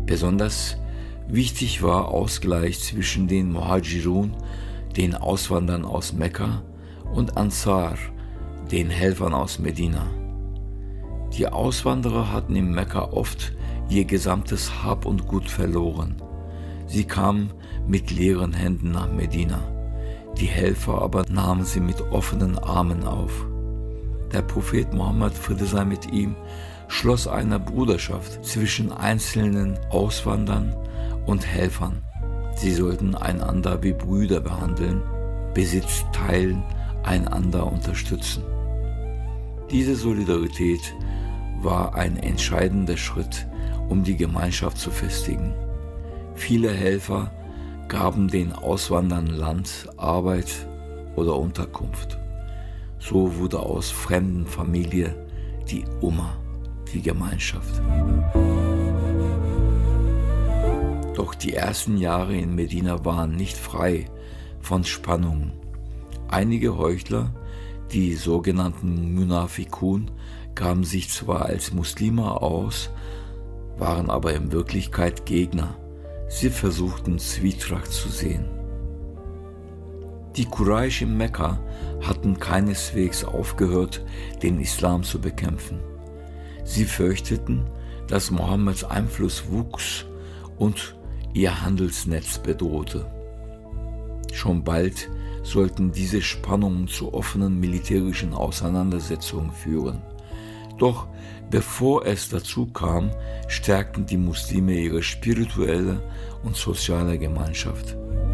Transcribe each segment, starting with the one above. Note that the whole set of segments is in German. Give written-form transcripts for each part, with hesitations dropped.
Besonders wichtig war Ausgleich zwischen den Muhajirun, den Auswandern aus Mekka, und Ansar, den Helfern aus Medina. Die Auswanderer hatten in Mekka oft ihr gesamtes Hab und Gut verloren. Sie kamen mit leeren Händen nach Medina. Die Helfer aber nahmen sie mit offenen Armen auf. Der Prophet Mohammed, Friede sei mit ihm, schloss eine Bruderschaft zwischen einzelnen Auswandern und Helfern. Sie sollten einander wie Brüder behandeln, Besitz teilen, einander unterstützen. Diese Solidarität war ein entscheidender Schritt, um die Gemeinschaft zu festigen. Viele Helfer gaben den Auswanderern Land, Arbeit oder Unterkunft. So wurde aus fremden Familie die Umma, die Gemeinschaft. Doch die ersten Jahre in Medina waren nicht frei von Spannungen. Einige Heuchler, die sogenannten Munafikun, gaben sich zwar als Muslime aus, waren aber in Wirklichkeit Gegner. Sie versuchten Zwietracht zu sehen. Die Quraysh in Mekka hatten keineswegs aufgehört, den Islam zu bekämpfen. Sie fürchteten, dass Mohammeds Einfluss wuchs und ihr Handelsnetz bedrohte. Schon bald sollten diese Spannungen zu offenen militärischen Auseinandersetzungen führen. Doch bevor es dazu kam, stärkten die Muslime ihre spirituelle und soziale Gemeinschaft.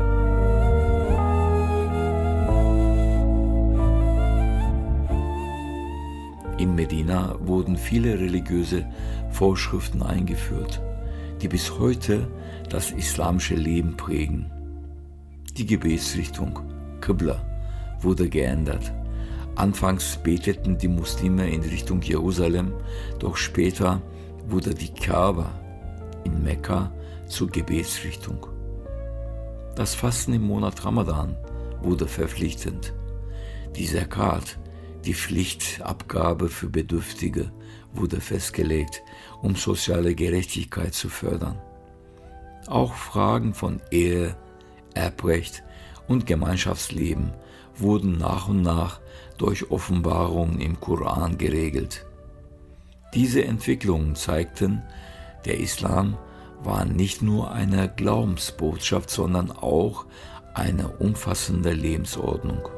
In Medina wurden viele religiöse Vorschriften eingeführt, die bis heute das islamische Leben prägen. Die Gebetsrichtung, Qibla, wurde geändert. Anfangs beteten die Muslime in Richtung Jerusalem, doch später wurde die Kaaba in Mekka zur Gebetsrichtung. Das Fasten im Monat Ramadan wurde verpflichtend. Die Zakat, die Pflichtabgabe für Bedürftige, wurde festgelegt, um soziale Gerechtigkeit zu fördern. Auch Fragen von Ehe, Erbrecht und Gemeinschaftsleben wurden nach und nach durch Offenbarungen im Koran geregelt. Diese Entwicklungen zeigten, der Islam war nicht nur eine Glaubensbotschaft, sondern auch eine umfassende Lebensordnung.